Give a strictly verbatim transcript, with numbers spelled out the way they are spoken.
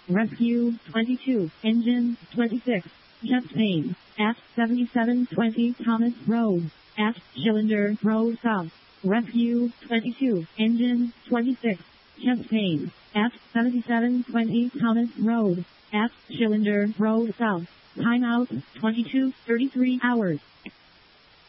Rescue twenty-two, Engine twenty-six, Jet Plane, at seventy-seven twenty Thomas Road, at Cylinder Road South. Rescue twenty-two, Engine twenty-six, Jet Plane, at seventy-seven twenty Thomas Road, at Cylinder Road South. Timeout twenty-two thirty-three hours.